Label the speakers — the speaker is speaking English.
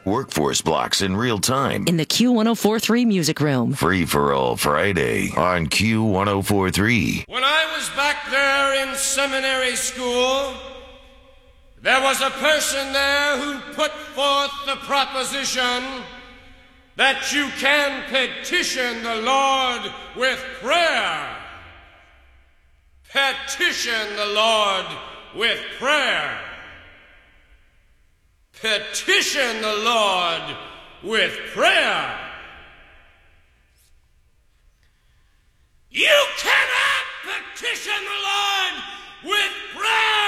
Speaker 1: Workforce blocks in real time.
Speaker 2: In the Q1043 Music Room.
Speaker 1: Free for All Friday on Q1043.
Speaker 3: When I was back there in seminary school, there was a person there who put forth the proposition that you can petition the Lord with prayer. Petition the Lord with prayer. Petition the Lord with prayer. You cannot petition the Lord with prayer.